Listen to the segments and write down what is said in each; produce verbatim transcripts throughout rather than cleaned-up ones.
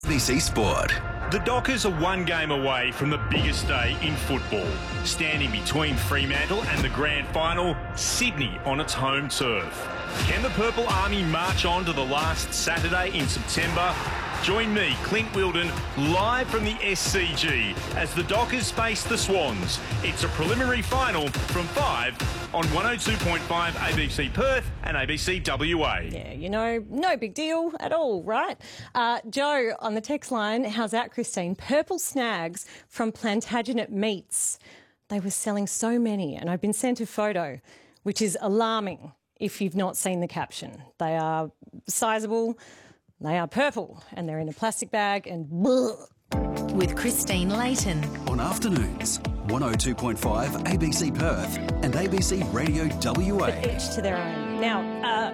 A B C Sport. The Dockers are one game away from the biggest day in football. Standing between Fremantle and the grand final, Sydney on its home turf. Can the Purple Army march on to the last Saturday in September? Join me, Clint Wilden, live from the S C G as the Dockers face the Swans. It's a preliminary final from five on one oh two point five A B C Perth and A B C W A. Yeah, you know, no big deal at all, right? Uh, Joe on the text line, how's that, Christine? Purple snags from Plantagenet Meats. They were selling so many, and I've been sent a photo, which is alarming if you've not seen the caption. They are sizable. They are purple and they're in a plastic bag and bleh. With Christine Layton. On afternoons, one oh two point five A B C Perth and A B C Radio W A. But each to their own. Now,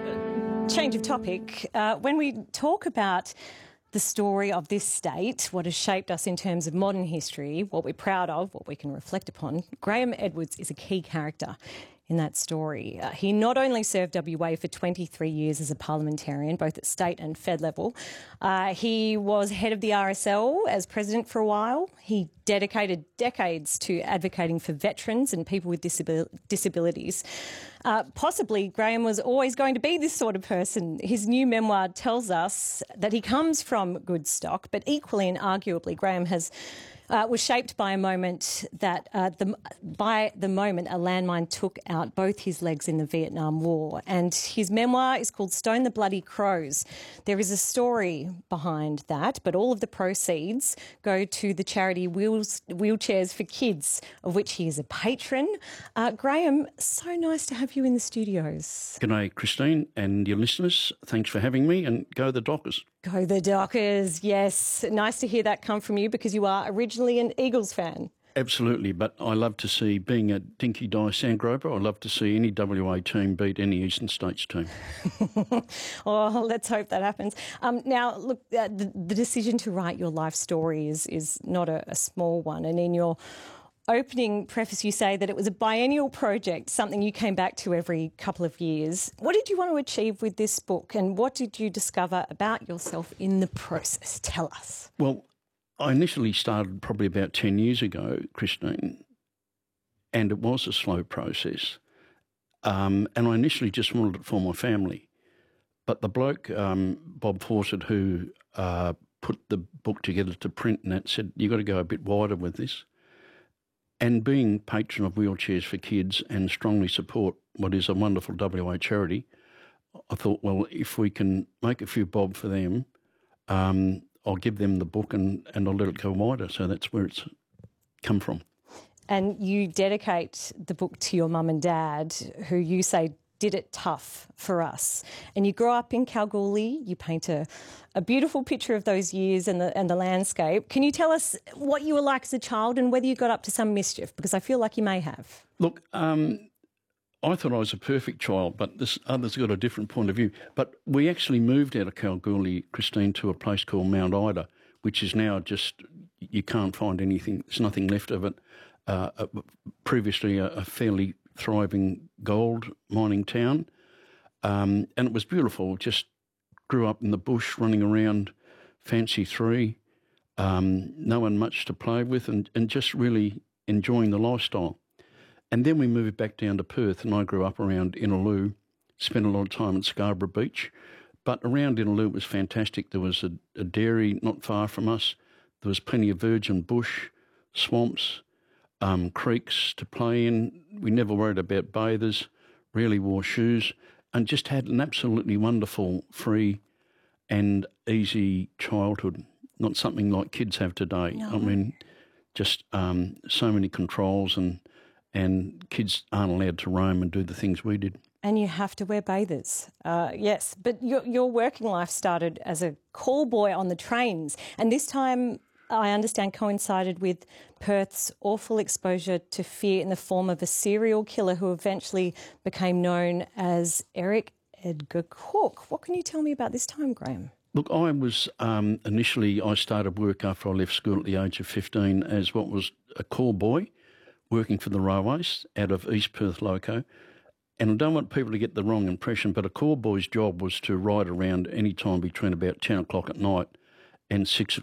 uh, change of topic. Uh, when we talk about the story of this state, what has shaped us in terms of modern history, what we're proud of, what we can reflect upon, Graham Edwards is a key character in that story. Uh, he not only served W A for twenty-three years as a parliamentarian, both at state and fed level, uh, he was head of the R S L as president for a while. He dedicated decades to advocating for veterans and people with disabil- disabilities. Uh, possibly, Graham was always going to be this sort of person. His new memoir tells us that he comes from good stock, but equally and arguably, Graham has Uh, was shaped by a moment that, uh, the, by the moment a landmine took out both his legs in the Vietnam War. And his memoir is called Stone the Bloody Crows. There is a story behind that, but all of the proceeds go to the charity Wheels, Wheelchairs for Kids, of which he is a patron. Uh, Graham, so nice to have you in the studios. G'day, Christine, and your listeners. Thanks for having me, and go the Dockers. Go the Dockers, yes. Nice to hear that come from you because you are originally an Eagles fan. Absolutely, but I love to see, being a Dinky Di Sandgroper, I love to see any W A team beat any Eastern States team. Oh, let's hope that happens. Um, now, look, uh, the, the decision to write your life story is, is not a, a small one, and in your opening preface, you say that it was a biennial project, something you came back to every couple of years. What did you want to achieve with this book, and what did you discover about yourself in the process? Tell us. Well, I initially started probably about ten years ago, Christine, and it was a slow process. Um, and I initially just wanted it for my family. But the bloke, um, Bob Fawcett, who uh, put the book together to print and that, said, you've got to go a bit wider with this. And being patron of Wheelchairs for Kids and strongly support what is a wonderful W A charity, I thought, well, if we can make a few bob for them, um, I'll give them the book and, and I'll let it go wider. So that's where it's come from. And you dedicate the book to your mum and dad, who you say did it tough for us. And you grow up in Kalgoorlie, you paint a, a beautiful picture of those years and the, and the landscape. Can you tell us what you were like as a child and whether you got up to some mischief? Because I feel like you may have. Look, um, I thought I was a perfect child, but this others got a different point of view. But we actually moved out of Kalgoorlie, Christine, to a place called Mount Ida, which is now just, you can't find anything, there's nothing left of it. Uh, uh, previously a, a fairly thriving gold mining town, um, and it was beautiful. Just grew up in the bush, running around Fancy Three, um, no one much to play with, and, and just really enjoying the lifestyle. And then we moved back down to Perth, and I grew up around Innaloo, spent a lot of time at Scarborough Beach. But around Innaloo it was fantastic. There was a, a dairy not far from us. There was plenty of virgin bush, swamps, Um, creeks to play in. We never worried about bathers, rarely wore shoes, and just had an absolutely wonderful, free and easy childhood. Not something like kids have today. No. I mean, just um, so many controls, and and kids aren't allowed to roam and do the things we did. And you have to wear bathers. Uh, yes, but your, your working life started as a call boy on the trains, and this time, I understand, coincided with Perth's awful exposure to fear in the form of a serial killer who eventually became known as Eric Edgar Cook. What can you tell me about this time, Graham? Look, I was um, initially, I started work after I left school at the age of fifteen as what was a call boy, working for the railways out of East Perth Loco. And I don't want people to get the wrong impression, but a call boy's job was to ride around any time between about ten o'clock at night and six